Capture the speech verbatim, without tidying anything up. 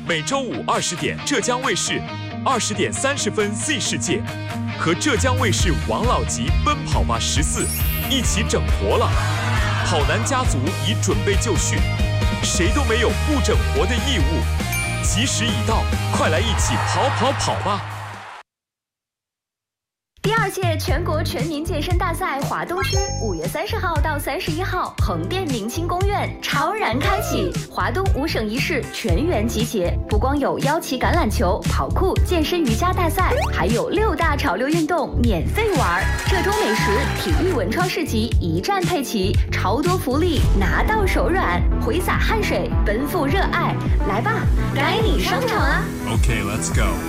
每周五二十点浙江卫视，二十点三十分 Z 世界，和浙江卫视王老吉奔跑吧十四一起整活了。跑男家族已准备就绪，谁都没有不整活的义务。吉时已到，快来一起跑跑跑吧！ 第二届全国全民健身大赛华东区五月三十号到三十一号，横店明清公园超然开启，华东五省一市全员集结。不光有腰旗橄榄球、跑酷、健身瑜伽大赛，还有六大潮流运动免费玩。浙中美食、体育文创市集一站配齐，超多福利拿到手软，挥洒汗水，奔赴热爱，来吧，该你上场啊 ！OK, let's go.